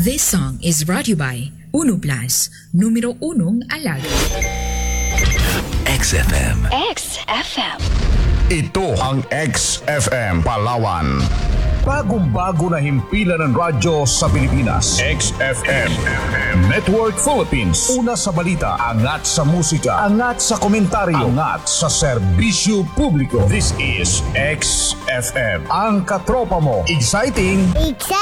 This song is brought to you by Uno Plus, numero unong alaga. XFM. XFM. Ito ang XFM Palawan. Bagong-bago na himpilan ng radyo sa Pilipinas. XFM Network Philippines. Una sa balita, angat sa musika, angat sa komentaryo, angat sa serbisyo publiko. This is XFM. Ang katropa mo. Exciting,